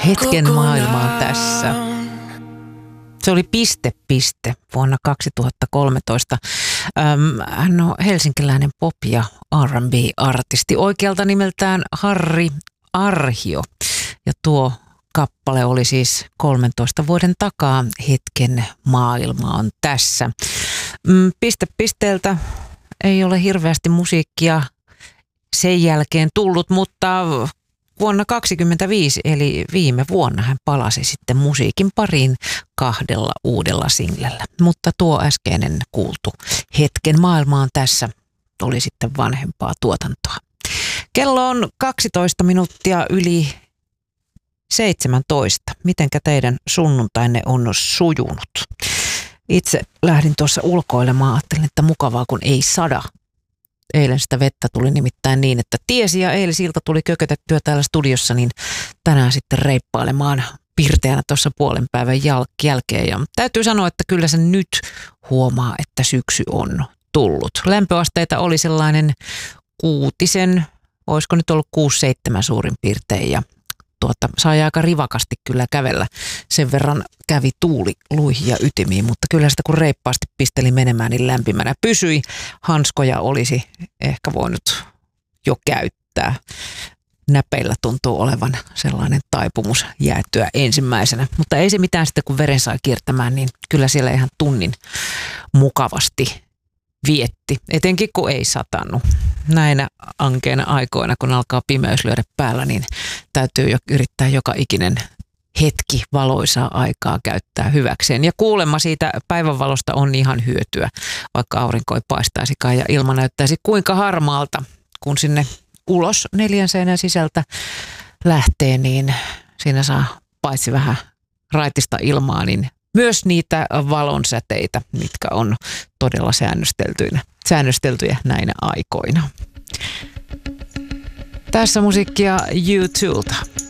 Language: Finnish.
Hetken maailma on tässä. Se oli piste vuonna 2013. Hän on helsinkiläinen pop- ja R&B-artisti. Oikealta nimeltään Harri Arhio. Ja tuo kappale oli siis 13 vuoden takaa. Hetken maailma on tässä. Pisteeltä ei ole hirveästi musiikkia sen jälkeen tullut, mutta vuonna 2025, eli viime vuonna, hän palasi sitten musiikin pariin 2 uudella singlellä. Mutta tuo äskeinen kuultu Hetken maailma on tässä oli sitten vanhempaa tuotantoa. Kello on 12 minuuttia yli 17. Mitenkä teidän sunnuntainne on sujunut? Itse lähdin tuossa ulkoilemaan, ajattelin, että mukavaa kun ei sada. Eilen sitä vettä tuli nimittäin niin, että tiesi ja eilisilta tuli kökötettyä täällä studiossa, niin tänään sitten reippailemaan pirteänä tuossa puolen päivän jälkeen. Ja täytyy sanoa, että kyllä se nyt huomaa, että syksy on tullut. Lämpöasteita oli sellainen 6, olisiko nyt ollut 6-7 suurin piirtein ja sai aika rivakasti kyllä kävellä. Sen verran kävi tuuli luihin ja ytimiin, mutta kyllä sitä kun reippaasti pisteli menemään, niin lämpimänä pysyi. Hanskoja olisi ehkä voinut jo käyttää. Näpeillä tuntuu olevan sellainen taipumus jäätyä ensimmäisenä. Mutta ei se mitään sitten, kun veren sai kiertämään, niin kyllä siellä ihan tunnin mukavasti vietti. Etenkin kun ei satanut. Näinä ankeina aikoina, kun alkaa pimeys lyödä päällä, niin täytyy jo yrittää joka ikinen hetki valoisaa aikaa käyttää hyväkseen. Ja kuulemma siitä päivänvalosta on ihan hyötyä, vaikka aurinko ei paistaisikaan ja ilma näyttäisi kuinka harmaalta, kun sinne ulos 4 seinän sisältä lähtee, niin siinä saa paitsi vähän raitista ilmaa, niin myös niitä valonsäteitä, mitkä on todella säännösteltyjä näinä aikoina. Tässä musiikkia U2:lta.